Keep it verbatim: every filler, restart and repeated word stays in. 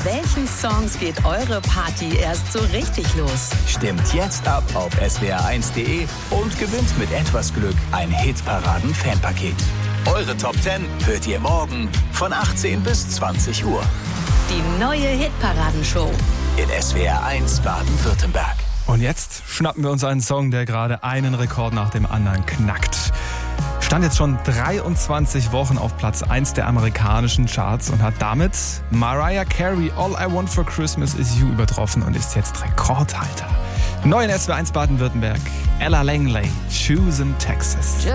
welchen Songs geht eure Party erst so richtig los? Stimmt jetzt ab auf s w r eins punkt d e und gewinnt mit etwas Glück ein Hitparaden-Fanpaket. Eure Top zehn hört ihr morgen von achtzehn bis zwanzig Uhr. Die neue Hitparadenshow in S W R eins Baden-Württemberg. Und jetzt schnappen wir uns einen Song, der gerade einen Rekord nach dem anderen knackt. Stand jetzt schon dreiundzwanzig Wochen auf Platz eins der amerikanischen Charts und hat damit Mariah Carey All I Want for Christmas Is You übertroffen und ist jetzt Rekordhalter. Neu in S W R eins Baden-Württemberg, Ella Langley, Choose in Texas.